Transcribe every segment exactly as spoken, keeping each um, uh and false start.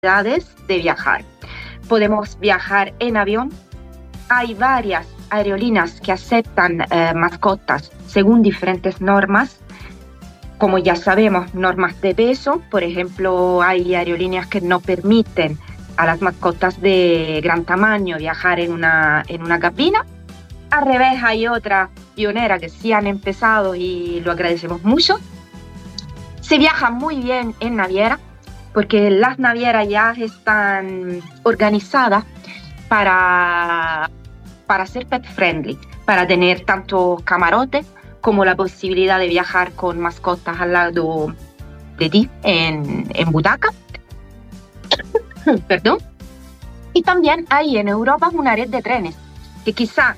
posibilidades de viajar. Podemos viajar en avión. Hay varias aerolíneas que aceptan eh, mascotas según diferentes normas. Como ya sabemos, normas de peso. Por ejemplo, hay aerolíneas que no permiten a las mascotas de gran tamaño viajar en una, en una cabina. Al revés, hay otras pioneras que sí han empezado y lo agradecemos mucho. Se viaja muy bien en naviera, porque las navieras ya están organizadas para, para ser pet friendly, para tener tanto camarotes como la posibilidad de viajar con mascotas al lado de ti en, en butaca. Perdón. Y también hay en Europa una red de trenes que quizá,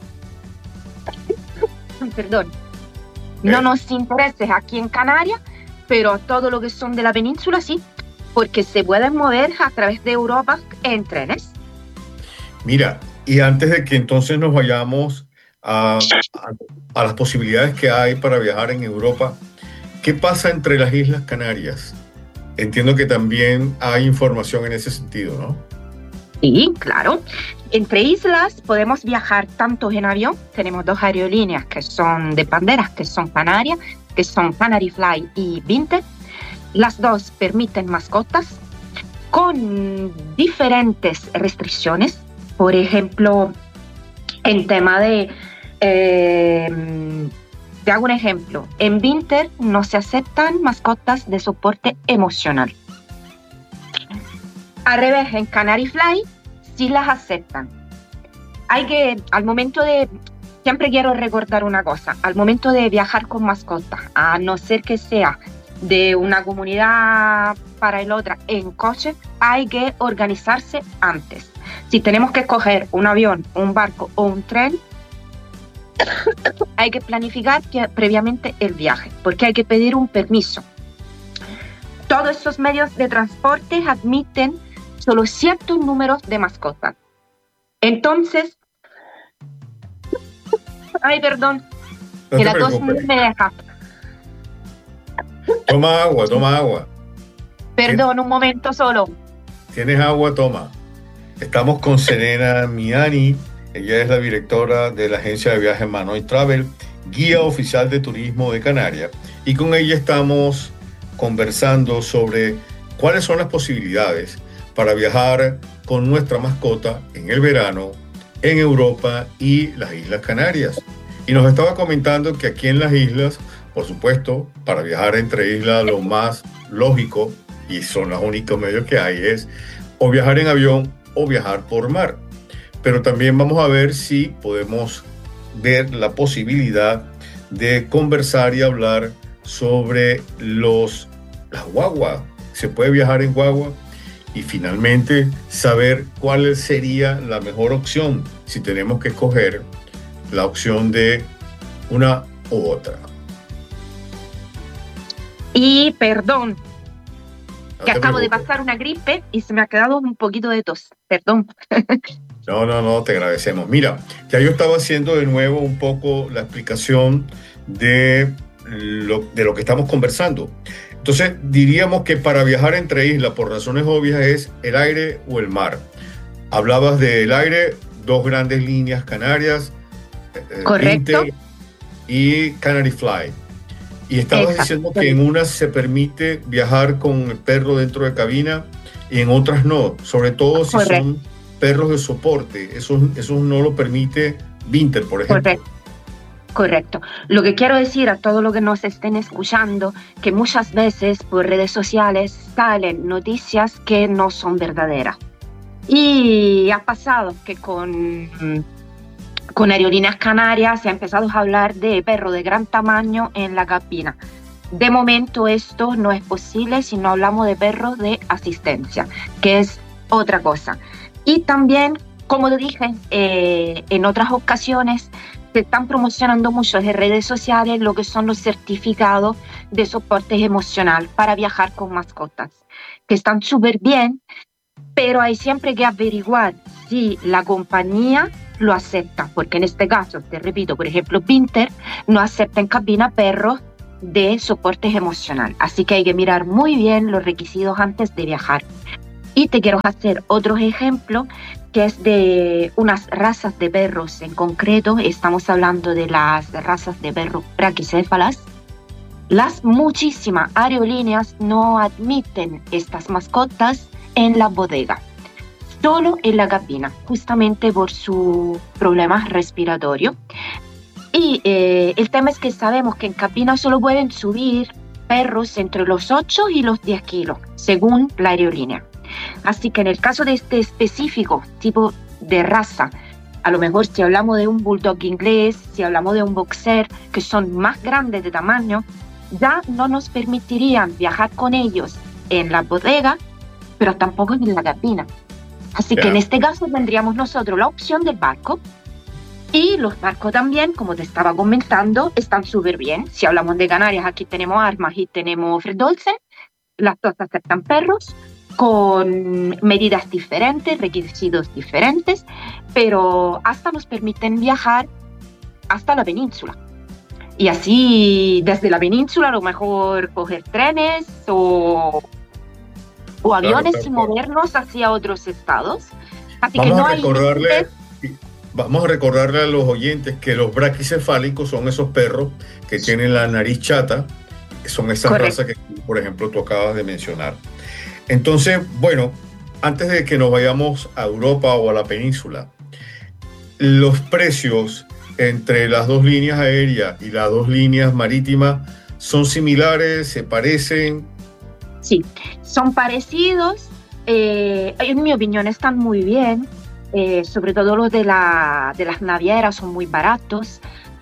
perdón, no nos interese aquí en Canarias, pero todo lo que son de la península sí, porque se pueden mover a través de Europa en trenes. Mira, y antes de que entonces nos vayamos a, a, a las posibilidades que hay para viajar en Europa, ¿qué pasa entre las Islas Canarias? Entiendo que también hay información en ese sentido, ¿no? Sí, claro. Entre islas podemos viajar tanto en avión. Tenemos dos aerolíneas que son de banderas, que son Canarias, que son Canary Fly y Binter. Las dos permiten mascotas con diferentes restricciones. Por ejemplo, en tema de... Eh, te hago un ejemplo. En Binter no se aceptan mascotas de soporte emocional. Al revés, en Canary Fly sí las aceptan. Hay que, al momento de, siempre quiero recordar una cosa, al momento de viajar con mascotas, a no ser que sea de una comunidad para el otra en coche, hay que organizarse antes. Si tenemos que escoger un avión, un barco o un tren, hay que planificar que, previamente el viaje, porque hay que pedir un permiso. Todos estos medios de transporte admiten solo ciertos números de mascotas. Entonces, ay, perdón, no que la tos me deja. Toma agua, toma agua. Perdón, un momento solo. ¿Tienes agua? Toma. Estamos con Serena Miani. Ella es la directora de la agencia de viajes Manoy Travel, guía oficial de turismo de Canarias. Y con ella estamos conversando sobre cuáles son las posibilidades para viajar con nuestra mascota en el verano, en Europa y las Islas Canarias. Y nos estaba comentando que aquí en las islas, por supuesto, para viajar entre islas lo más lógico, y son los únicos medios que hay, es o viajar en avión o viajar por mar. Pero también vamos a ver si podemos ver la posibilidad de conversar y hablar sobre los, las guaguas. ¿Se puede viajar en guagua? Y finalmente saber cuál sería la mejor opción si tenemos que escoger la opción de una u otra. Y perdón, No que te acabo preocupes. de pasar una gripe y se me ha quedado un poquito de tos. Perdón. No, no, no, te agradecemos. Mira, ya yo estaba haciendo de nuevo un poco la explicación de lo, de lo que estamos conversando. Entonces, diríamos que para viajar entre islas, por razones obvias, es el aire o el mar. Hablabas del aire, dos grandes líneas canarias, Correcto. Binter y Canary Fly. Y estabas Exacto. diciendo que en unas se permite viajar con el perro dentro de cabina y en otras no, sobre todo si Correcto. son perros de soporte. Eso, eso no lo permite Binter, por ejemplo. Correcto. Correcto. Lo que quiero decir a todos los que nos estén escuchando, que muchas veces por redes sociales salen noticias que no son verdaderas. Y ha pasado que con, con Aerolíneas Canarias se ha empezado a hablar de perro de gran tamaño en la cabina. De momento esto no es posible si no hablamos de perros de asistencia, que es otra cosa. Y también, como lo dije eh, en otras ocasiones, se están promocionando mucho en redes sociales lo que son los certificados de soporte emocional para viajar con mascotas, que están súper bien, pero hay siempre que averiguar si la compañía lo acepta, porque en este caso, te repito, por ejemplo, Binter no acepta en cabina perros de soporte emocional, así que hay que mirar muy bien los requisitos antes de viajar. Y te quiero hacer otro ejemplo que es de unas razas de perros en concreto. Estamos hablando de las razas de perros braquicéfalas. Las muchísimas aerolíneas no admiten estas mascotas en la bodega, solo en la cabina, justamente por su problema respiratorio. Y eh, el tema es que sabemos que en cabina solo pueden subir perros entre los ocho y los diez kilos, según la aerolínea. Así que en el caso de este específico tipo de raza, a lo mejor si hablamos de un bulldog inglés, si hablamos de un boxer, que son más grandes de tamaño, ya no nos permitirían viajar con ellos en la bodega, pero tampoco en la cabina. Así yeah. que en este caso tendríamos nosotros la opción del barco. Y los barcos también, como te estaba comentando, están súper bien. Si hablamos de Canarias, aquí tenemos Armas y tenemos Fred Olsen. Las dos aceptan perros con medidas diferentes, requisitos diferentes, pero hasta nos permiten viajar hasta la península. Y así, desde la península, a lo mejor coger trenes o, o aviones claro, claro, y movernos claro. hacia otros estados. Así Vamos que no a hay recordarle... Vamos a recordarle a los oyentes que los braquicefálicos son esos perros que tienen la nariz chata, que son esas Correcto. razas que, por ejemplo, tú acabas de mencionar. Entonces, bueno, antes de que nos vayamos a Europa o a la península, los precios entre las dos líneas aéreas y las dos líneas marítimas son similares, se parecen. Sí, son parecidos. Eh, en mi opinión, están muy bien. Eh, sobre todo los de, la, de las navieras son muy baratos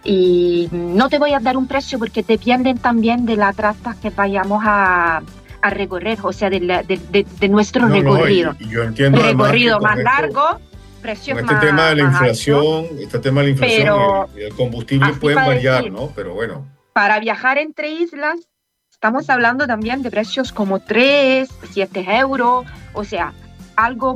y no te voy a dar un precio porque dependen también de la trata que vayamos a, a recorrer, o sea, de, la, de, de, de nuestro no, recorrido. No, y, y yo entiendo el recorrido más esto, largo, precios este más tema de la inflación, altos, este tema de la inflación pero, y el combustible pueden variar, decir, ¿no? Pero bueno. Para viajar entre islas estamos hablando también de precios como tres, siete euros, o sea, algo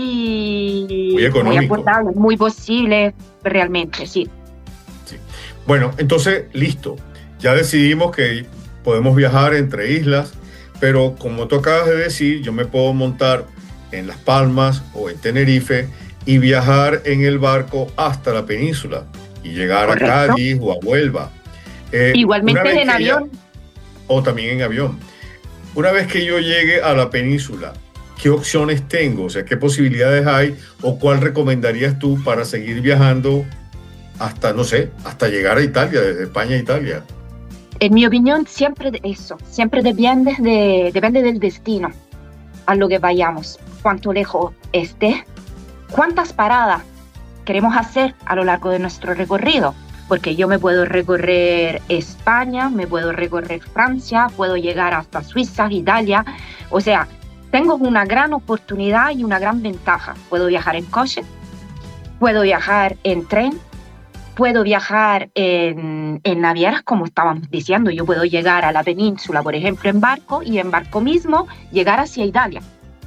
muy, muy económico, muy abordable, muy posible realmente, sí. sí. Bueno, entonces, listo. Ya decidimos que podemos viajar entre islas, pero como tú acabas de decir, yo me puedo montar en Las Palmas o en Tenerife y viajar en el barco hasta la península y llegar Correcto. a Cádiz o a Huelva. Eh, Igualmente en avión. Ya, o también en avión. Una vez que yo llegue a la península, ¿qué opciones tengo? O sea, ¿qué posibilidades hay o cuál recomendarías tú para seguir viajando hasta, no sé, hasta llegar a Italia, desde España a Italia? En mi opinión, siempre de eso, siempre depende, de, depende del destino a lo que vayamos, cuánto lejos esté, cuántas paradas queremos hacer a lo largo de nuestro recorrido, porque yo me puedo recorrer España, me puedo recorrer Francia, puedo llegar hasta Suiza, Italia, o sea, tengo una gran oportunidad y una gran ventaja. Puedo viajar en coche, puedo viajar en tren, puedo viajar en, en navieras, como estábamos diciendo. Yo puedo llegar a la península, por ejemplo, en barco, y en barco mismo llegar hacia Italia.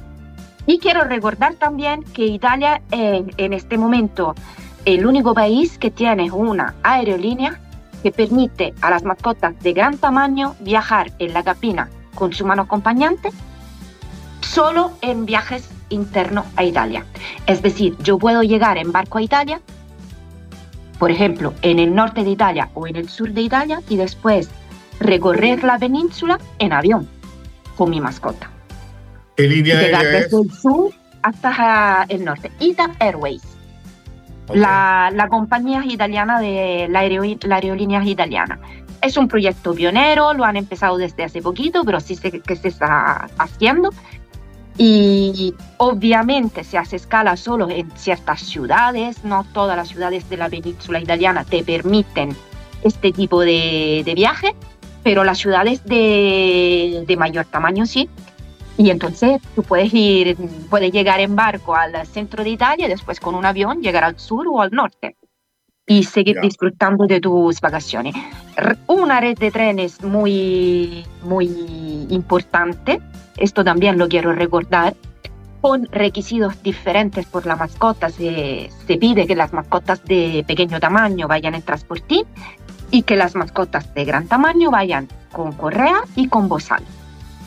Y quiero recordar también que Italia es en este momento el único país que tiene una aerolínea que permite a las mascotas de gran tamaño viajar en la cabina con su mano acompañante solo en viajes internos a Italia. Es decir, yo puedo llegar en barco a Italia, por ejemplo, en el norte de Italia o en el sur de Italia, y después recorrer la península en avión con mi mascota. ¿Qué línea llegar aérea desde es? el sur hasta el norte. Ita Airways. Okay. La, la compañía italiana de la, aereo, la aerolínea italiana. Es un proyecto pionero, lo han empezado desde hace poquito, pero sí sé que se está haciendo. Y obviamente se hace escala solo en ciertas ciudades, no todas las ciudades de la península italiana te permiten este tipo de, de viaje, pero las ciudades de, de mayor tamaño sí. Y entonces tú puedes ir, puedes llegar en barco al centro de Italia y después con un avión llegar al sur o al norte y seguir yeah. disfrutando de tus vacaciones. Una red de trenes muy, muy importante. Esto también lo quiero recordar, con requisitos diferentes por la mascota. Se, se pide que las mascotas de pequeño tamaño vayan en transportín y que las mascotas de gran tamaño vayan con correa y con bozal.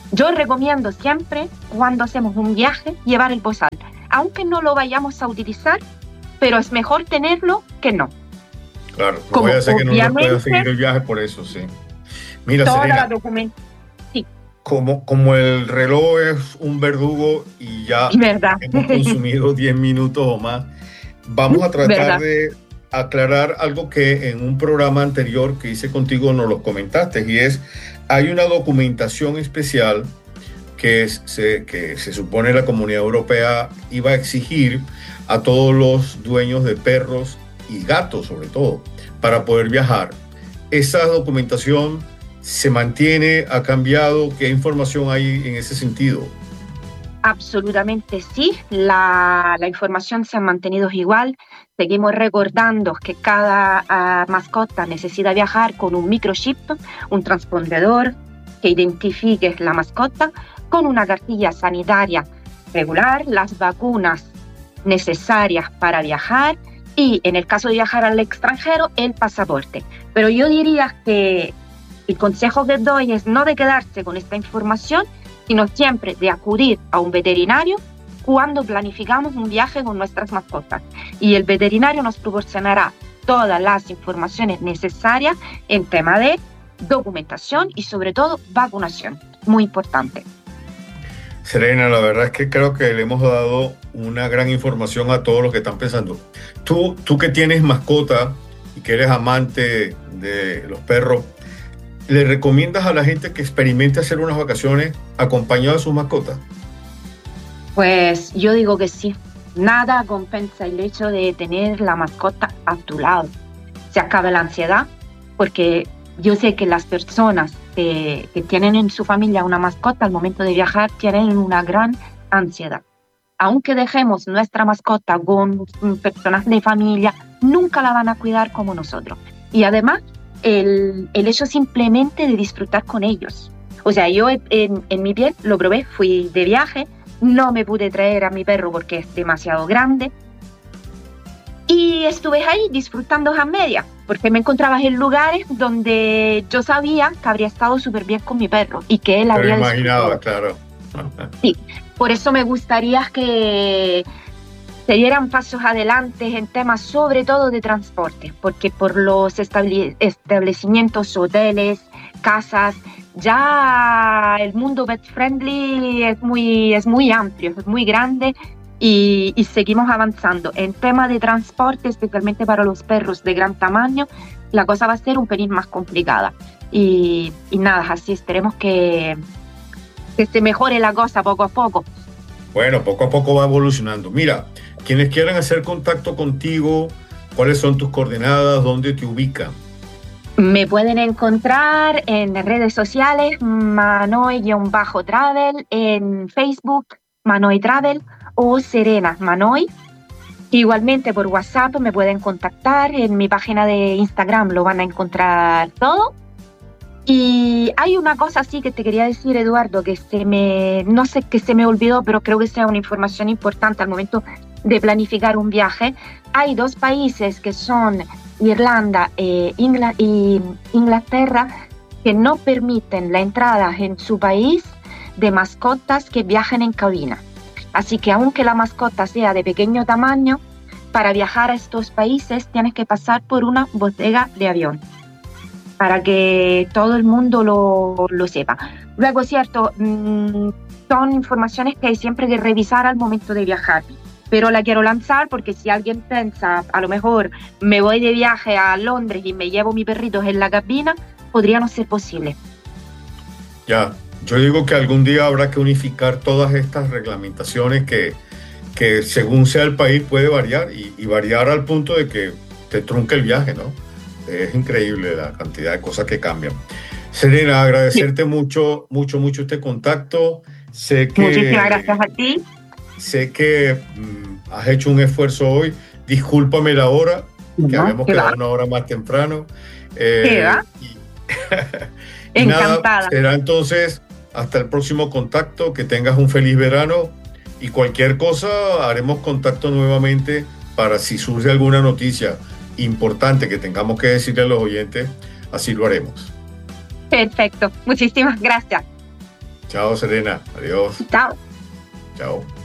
Yo recomiendo siempre, cuando hacemos un viaje, llevar el bozal, aunque no lo vayamos a utilizar, pero es mejor tenerlo que no. Claro, no como voy a hacer que no nos pueda seguir el viaje por eso, sí. Mira, toda Serena, la documentación. Sí. Como, como el reloj es un verdugo y ya ¿verdad? hemos consumido diez minutos o más, vamos a tratar ¿verdad? de aclarar algo que en un programa anterior que hice contigo nos lo comentaste, y es, hay una documentación especial que se, que se supone la Comunidad Europea iba a exigir a todos los dueños de perros y gatos, sobre todo, para poder viajar. Esa documentación se mantiene, ha cambiado. ¿Qué información hay en ese sentido? Absolutamente sí, la, la información se ha mantenido igual. Seguimos recordando que cada uh, mascota necesita viajar con un microchip, un transpondedor que identifique la mascota, con una cartilla sanitaria regular, las vacunas necesarias para viajar y, en el caso de viajar al extranjero, el pasaporte. Pero yo diría que el consejo que doy es no de quedarse con esta información, sino siempre de acudir a un veterinario cuando planificamos un viaje con nuestras mascotas. Y el veterinario nos proporcionará todas las informaciones necesarias en tema de documentación y sobre todo vacunación. Muy importante. Serena, la verdad es que creo que le hemos dado una gran información a todos los que están pensando. Tú, tú que tienes mascota y que eres amante de los perros, ¿le recomiendas a la gente que experimente hacer unas vacaciones acompañado de sus mascotas? Pues yo digo que sí. Nada compensa el hecho de tener la mascota a tu lado. Se acaba la ansiedad, porque yo sé que las personas que, que tienen en su familia una mascota al momento de viajar tienen una gran ansiedad. Aunque dejemos nuestra mascota con personas de familia, nunca la van a cuidar como nosotros. Y además, el, el hecho simplemente de disfrutar con ellos. O sea, yo en, en mi piel lo probé, fui de viaje, no me pude traer a mi perro porque es demasiado grande. Y estuve ahí disfrutando a media, porque me encontraba en lugares donde yo sabía que habría estado súper bien con mi perro y que él Pero habría imaginaba, claro. Sí, por eso me gustaría que se dieran pasos adelante en temas sobre todo de transporte, porque por los estable- establecimientos, hoteles, casas, ya el mundo pet friendly es muy, es muy amplio, es muy grande. Y, y seguimos avanzando. En tema de transporte, especialmente para los perros de gran tamaño, la cosa va a ser un pelín más complicada. Y, y nada, así esperemos que, que se mejore la cosa poco a poco. Bueno, poco a poco va evolucionando. Mira, quienes quieran hacer contacto contigo, ¿cuáles son tus coordenadas? ¿Dónde te ubican? Me pueden encontrar en redes sociales, Manoy-Travel, en Facebook, Manoy Travel, o Serena Manoy. Igualmente por WhatsApp me pueden contactar, en mi página de Instagram lo van a encontrar todo. Y hay una cosa así que te quería decir, Eduardo, que se me, no sé, que se me olvidó, pero creo que sea una información importante al momento de planificar un viaje. Hay dos países que son Irlanda e Ingl- y Inglaterra que no permiten la entrada en su país de mascotas que viajen en cabina. Así que aunque la mascota sea de pequeño tamaño, para viajar a estos países tienes que pasar por una bodega de avión, para que todo el mundo lo, lo sepa. Luego, cierto, mmm, son informaciones que hay siempre que revisar al momento de viajar, pero la quiero lanzar porque si alguien piensa, a lo mejor me voy de viaje a Londres y me llevo mis perritos en la cabina, podría no ser posible. Ya. Yo digo que algún día habrá que unificar todas estas reglamentaciones que, que según sea el país puede variar y, y variar al punto de que te trunque el viaje, ¿no? Es increíble la cantidad de cosas que cambian. Serena, agradecerte sí. mucho, mucho, mucho este contacto. Sé que, Muchísimas gracias a ti. Sé que mm, has hecho un esfuerzo hoy. Discúlpame la hora, que no, habíamos quedado va? una hora más temprano. Eh, ¿Qué va? Y, y Encantada. Nada, será entonces hasta el próximo contacto. Que tengas un feliz verano y cualquier cosa haremos contacto nuevamente para si surge alguna noticia importante que tengamos que decirle a los oyentes, así lo haremos. Perfecto, muchísimas gracias. Chao, Serena. Adiós. Chao. Chao.